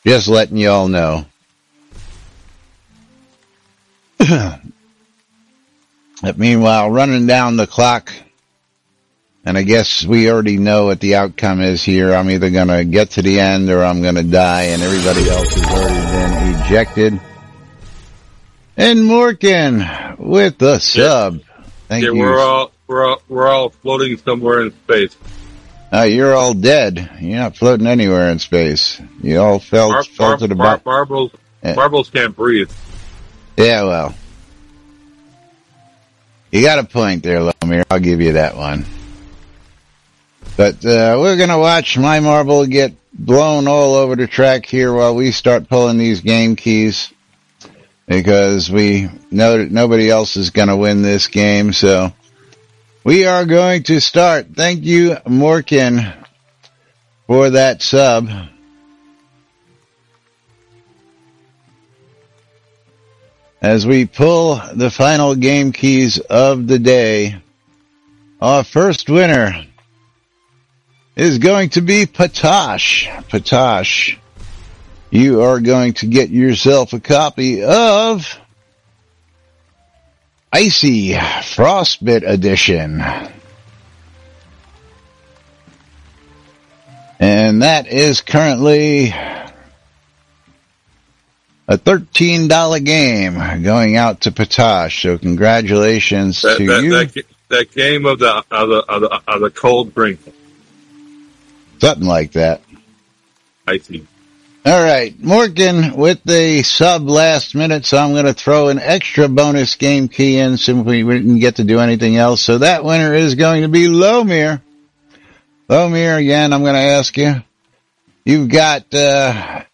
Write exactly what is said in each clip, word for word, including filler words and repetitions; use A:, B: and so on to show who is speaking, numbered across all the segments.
A: Just letting you all know. But meanwhile, running down the clock, and I guess we already know what the outcome is here. I'm either going to get to the end or I'm going to die, and everybody else has already been ejected. And Morgan with the sub. Thank
B: yeah,
A: you.
B: we're all we're all we're all floating somewhere in space.
A: Uh, you're all dead. You're not floating anywhere in space. You all fell,
B: Mar-
A: fell
B: mar-
A: to the
B: mar-
A: bottom.
B: marbles,
A: yeah.
B: marbles can't breathe.
A: Yeah, well. You got a point there, Lomir. I'll give you that one. But uh, we're going to watch my marble get blown all over the track here while we start pulling these game keys, because we know that nobody else is going to win this game. So we are going to start. Thank you, Morkin, for that sub. As we pull the final game keys of the day, our first winner is going to be Patosh. Patosh, you are going to get yourself a copy of Icy Frostbit Edition. And that is currently a thirteen dollars game going out to Patosh. So congratulations
B: that,
A: to
B: that,
A: you.
B: That, that game of the, of the, of the, of the cold drink.
A: Something like that.
B: Icy.
A: All right, Morgan with the sub last minute, so I'm going to throw an extra bonus game key in since we didn't get to do anything else. So that winner is going to be Lomir. Lomir, again, I'm going to ask you. You've got uh,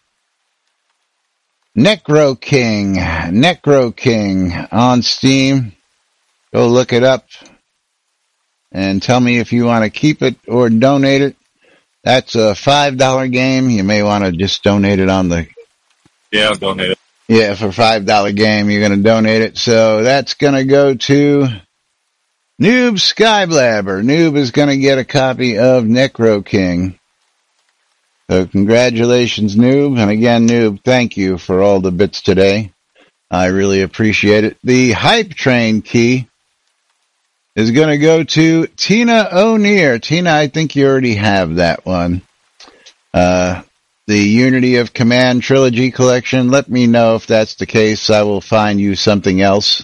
A: Necro King, Necro King on Steam. Go look it up and tell me if you want to keep it or donate it. That's a five dollars game. You may want to just donate it on the...
B: Yeah, I'll donate it.
A: Yeah, for a five dollars game, you're going to donate it. So that's going to go to Noob Skyblabber. Noob is going to get a copy of Necro King. So congratulations, Noob. And again, Noob, thank you for all the bits today. I really appreciate it. The Hype Train key is going to go to Tina O'Near. Tina, I think you already have that one. Uh, the Unity of Command Trilogy Collection. Let me know if that's the case. I will find you something else.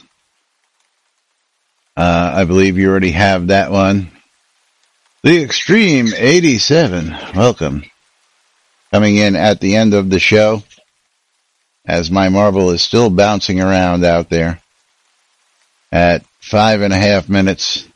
A: Uh, I believe you already have that one. The Extreme eighty-seven. Welcome. Coming in at the end of the show, as my marble is still bouncing around out there at five and a half minutes.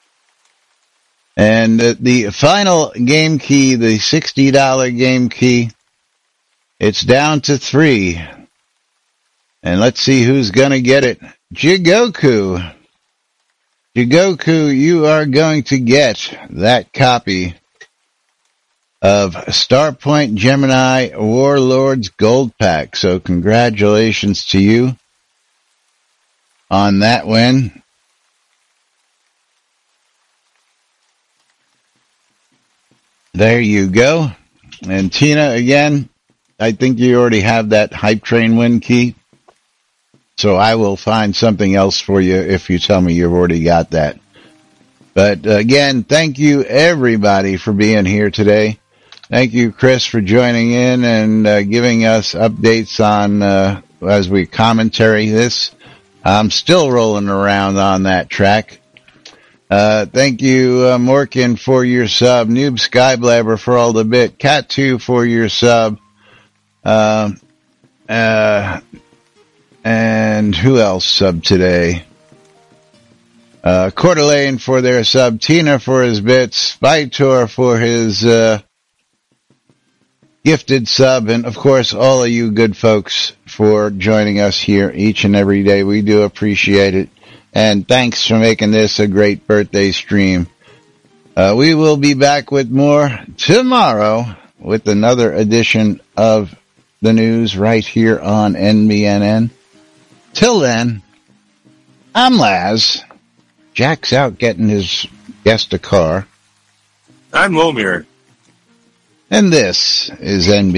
A: And uh, the final game key, the sixty dollars game key, it's down to three. And let's see who's going to get it. Jigoku. Jigoku, you are going to get that copy of Starpoint Gemini Warlords Gold Pack. So congratulations to you on that win. There you go. And Tina, again, I think you already have that Hype Train win key. So I will find something else for you if you tell me you've already got that. But again, thank you everybody for being here today. Thank you, Chris, for joining in and uh, giving us updates on, uh, as we commentary this. I'm still rolling around on that track. Uh, thank you, uh, Morkin, for your sub. Noob Skyblabber for all the bit. Cat two for your sub. Uh, uh, and who else subbed today? Uh, Coeur d'Alene for their sub. Tina for his bits. Vitor for his, uh, gifted sub. And of course, all of you good folks for joining us here each and every day. We do appreciate it. And thanks for making this a great birthday stream. Uh, we will be back with more tomorrow with another edition of the news right here on N B N N. Till then, I'm Laz. Jack's out getting his guest a car.
B: I'm Lomir.
A: And this is N B N N.